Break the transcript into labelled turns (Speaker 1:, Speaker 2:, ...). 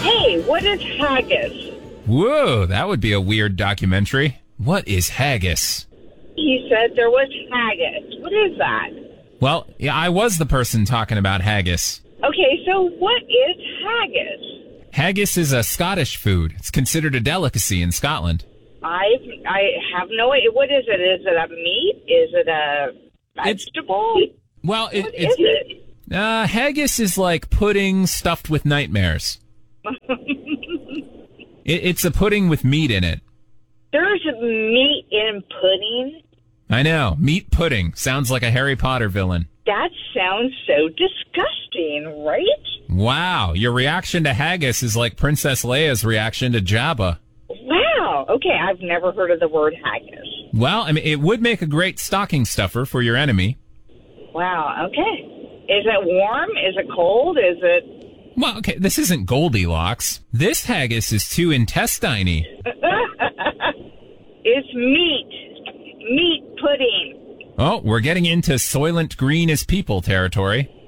Speaker 1: Hey, what is haggis?
Speaker 2: Whoa, that would be a weird documentary. What is haggis?
Speaker 1: He said there was haggis. What is that?
Speaker 2: Well, yeah, I was the person talking about haggis.
Speaker 1: Okay, so what is haggis?
Speaker 2: Haggis is a Scottish food. It's considered a delicacy in Scotland.
Speaker 1: I have no idea. What is it? Is it a meat? Is it a vegetable?
Speaker 2: Well,
Speaker 1: What is it?
Speaker 2: haggis is like pudding stuffed with nightmares. It's a pudding with meat in it.
Speaker 1: There's meat in pudding?
Speaker 2: I know. Meat pudding. Sounds like a Harry Potter villain.
Speaker 1: That sounds so disgusting, right?
Speaker 2: Wow. Your reaction to haggis is like Princess Leia's reaction to Jabba.
Speaker 1: Wow. Okay, I've never heard of the word haggis.
Speaker 2: Well, I mean, it would make a great stocking stuffer for your enemy.
Speaker 1: Wow, okay. Is it warm? Is it cold? Is it...
Speaker 2: Well, okay, this isn't Goldilocks. This haggis is too intestine-y.
Speaker 1: It's meat. Meat pudding.
Speaker 2: Oh, we're getting into Soylent Green is people territory.